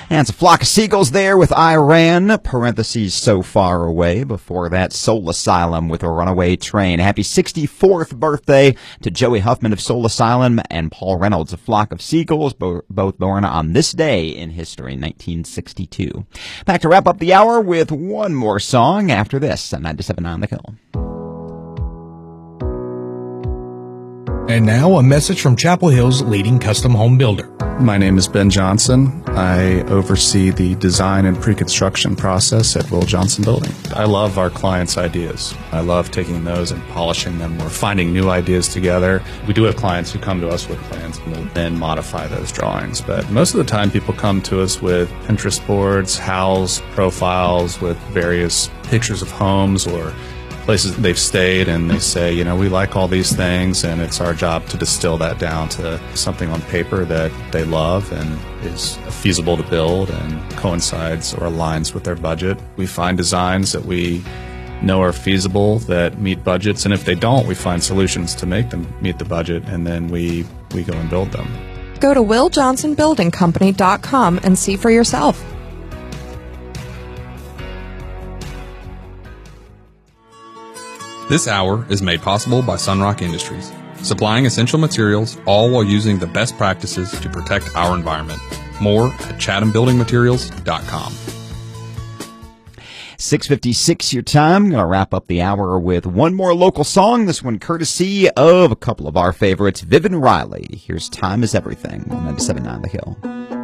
And it's a flock of seagulls there with Iran, parentheses, so far away. Before that, Soul Asylum with a runaway train. Happy 64th birthday to Joey Huffman of Soul Asylum and Paul Reynolds, a flock of seagulls, both born on this day in history, 1962. Back to wrap up the hour with one more song after this on 97.9 The Hill. And now a message from Chapel Hill's leading custom home builder. My name is Ben Johnson. I oversee the design and pre-construction process at Will Johnson Building. I love our clients' ideas. I love taking those and polishing them. We're finding new ideas together. We do have clients who come to us with plans and we'll then modify those drawings. But most of the time people come to us with Pinterest boards, house profiles with various pictures of homes or places they've stayed, and they say, we like all these things, and it's our job to distill that down to something on paper that they love and is feasible to build and coincides or aligns with their budget. We find designs that we know are feasible, that meet budgets, and if they don't, we find solutions to make them meet the budget, and then we go and build them. Go to WillJohnsonBuildingCompany.com and see for yourself. This hour is made possible by Sunrock Industries, supplying essential materials, all while using the best practices to protect our environment. More at ChathamBuildingMaterials.com. 6:56 your time. Going to wrap up the hour with one more local song. This one courtesy of a couple of our favorites, Vivian Riley. Here's Time Is Everything on 97.9 The Hill.